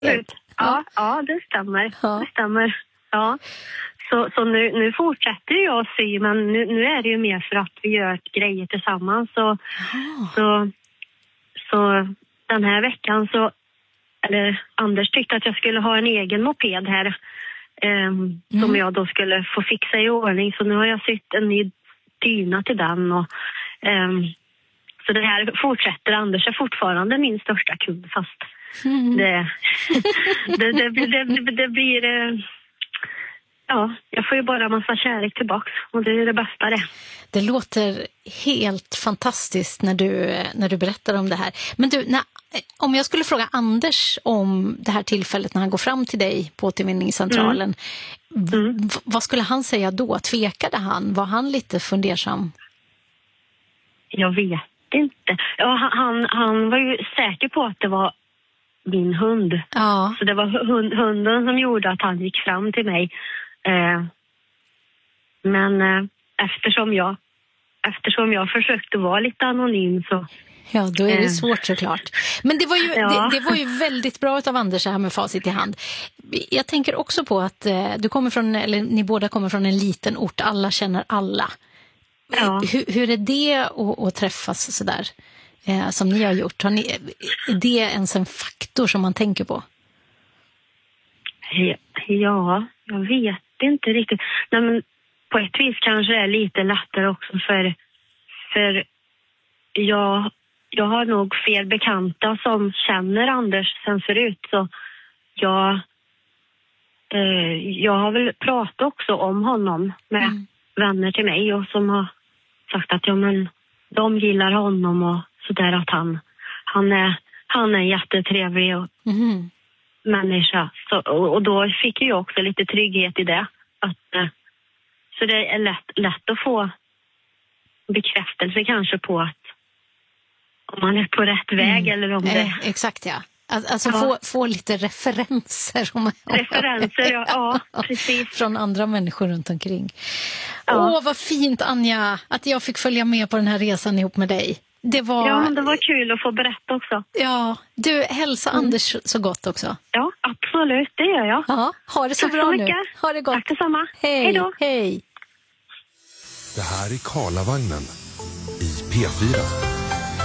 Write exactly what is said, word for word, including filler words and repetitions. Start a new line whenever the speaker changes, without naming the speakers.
absolut. Ja, ja, det stämmer. Ja. Det stämmer. Ja. Så, så nu, nu fortsätter jag att sy, men nu, nu är det ju mer för att vi gör grejer tillsammans. Så, så, så den här veckan så, eller Anders tyckte att jag skulle ha en egen moped här eh, mm. som jag då skulle få fixa i ordning. Så nu har jag sytt en ny dyna till den. Och, eh, så det här fortsätter. Anders är fortfarande min största kund, fast mm. det, det, det, det, det, det blir... Eh, Ja, jag får ju bara en massa kärlek tillbaks och det är det bästa det.
Det låter helt fantastiskt när du, när du berättar om det här. Men du, när, om jag skulle fråga Anders om det här tillfället när han går fram till dig på återvinningscentralen, mm. Mm. V- vad skulle han säga då? Tvekade han? Var han lite fundersam?
Jag vet inte. Ja, han, han var ju säker på att det var min hund.
Ja.
Så det var hund, hunden som gjorde att han gick fram till mig. Eh, men eh, eftersom jag eftersom jag försökte vara lite anonym så...
Ja, då är det eh, svårt såklart. Men det var ju, ja. det, det var ju väldigt bra av Anders här med facit i hand. Jag tänker också på att eh, du kommer från, eller ni båda kommer från en liten ort, alla känner alla. Ja. Hur, hur är det att, att träffas sådär eh, som ni har gjort? Har ni, är det ens en faktor som man tänker på?
Ja, jag vet inte riktigt. Nej, men på ett vis kanske det är lite lättare också för, för jag, jag har nog fler bekanta som känner Anders sen förut. Så jag, eh, jag har väl pratat också om honom med mm. vänner till mig och som har sagt att ja, men de gillar honom och sådär, att han, han, är, han är jättetrevlig och mm. människa. Så, och, och då fick jag också lite trygghet i det. Att, eh, så det är lätt, lätt att få bekräftelse kanske på att om man är på rätt väg mm. eller om det...
Eh, exakt, ja. Alltså ja. Få, få lite referenser. Om, om,
referenser, ja. ja. Precis.
Från andra människor runt omkring.
Ja.
Åh, vad fint, Anja, att jag fick följa med på den här resan ihop med dig. Det var...
Ja, det var kul att få berätta också.
Ja, du, hälsa mm. Anders så gott också.
Ja, absolut, det gör jag.
Ja, ha det så
Tack
bra
så
nu.
mycket.
Ha det gott.
Tack detsamma.
Hej.
Hej då.
Hej.
Det här är Karlavagnen i P fyra.